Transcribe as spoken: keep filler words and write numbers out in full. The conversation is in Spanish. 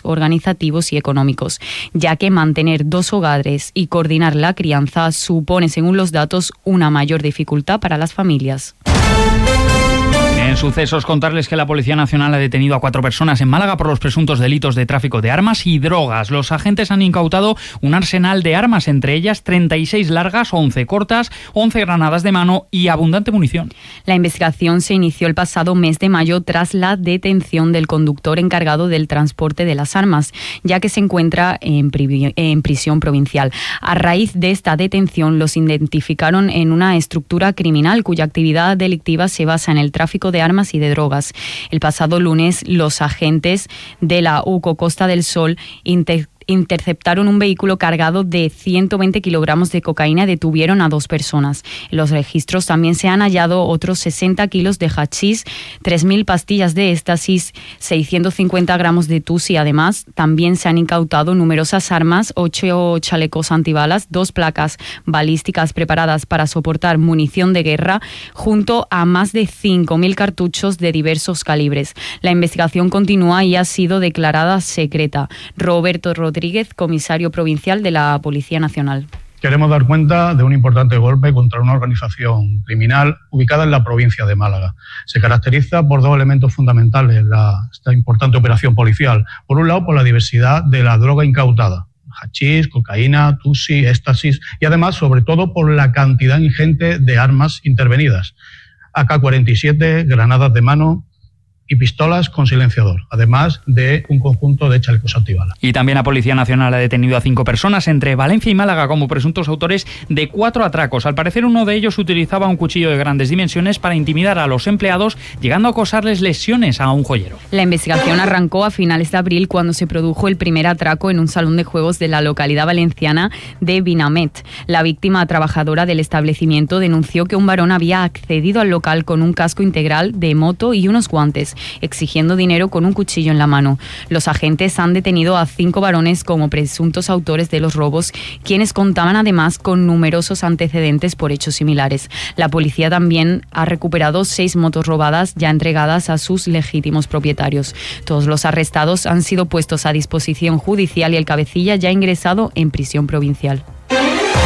organizativos y económicos, ya que mantener dos hogares y coordinar la crianza supone, según los datos, una mayor dificultad para las familias. En sucesos, contarles que la Policía Nacional ha detenido a cuatro personas en Málaga por los presuntos delitos de tráfico de armas y drogas. Los agentes han incautado un arsenal de armas, entre ellas treinta y seis largas, once cortas, once granadas de mano y abundante munición. La investigación se inició el pasado mes de mayo tras la detención del conductor encargado del transporte de las armas, ya que se encuentra en, pri- en prisión provincial. A raíz de esta detención, los identificaron en una estructura criminal cuya actividad delictiva se basa en el tráfico de armas y de drogas. El pasado lunes, los agentes de la U C O Costa del Sol inter- interceptaron un vehículo cargado de ciento veinte kilogramos de cocaína y detuvieron a dos personas. En los registros también se han hallado otros sesenta kilos de hachís, tres mil pastillas de éxtasis, seiscientos cincuenta gramos de tusi. Además, también se han incautado numerosas armas, ocho chalecos antibalas, dos placas balísticas preparadas para soportar munición de guerra, junto a más de cinco mil cartuchos de diversos calibres. La investigación continúa y ha sido declarada secreta. Roberto Rodríguez Rodríguez, comisario provincial de la Policía Nacional. Queremos dar cuenta de un importante golpe contra una organización criminal ubicada en la provincia de Málaga. Se caracteriza por dos elementos fundamentales la, esta importante operación policial. Por un lado, por la diversidad de la droga incautada, hachís, cocaína, tusi, éxtasis, y además, sobre todo, por la cantidad ingente de armas intervenidas. A K cuarenta y siete, granadas de mano y pistolas con silenciador, además de un conjunto de chalecos antibalas. Y también la Policía Nacional ha detenido a cinco personas entre Valencia y Málaga como presuntos autores de cuatro atracos. Al parecer, uno de ellos utilizaba un cuchillo de grandes dimensiones para intimidar a los empleados, llegando a causarles lesiones a un joyero. La investigación arrancó a finales de abril cuando se produjo el primer atraco en un salón de juegos de la localidad valenciana de Vinamet. La víctima, trabajadora del establecimiento, denunció que un varón había accedido al local con un casco integral de moto y unos guantes, exigiendo dinero con un cuchillo en la mano. Los agentes han detenido a cinco varones como presuntos autores de los robos, quienes contaban además con numerosos antecedentes por hechos similares. La policía también ha recuperado seis motos robadas ya entregadas a sus legítimos propietarios. Todos los arrestados han sido puestos a disposición judicial y el cabecilla ya ha ingresado en prisión provincial.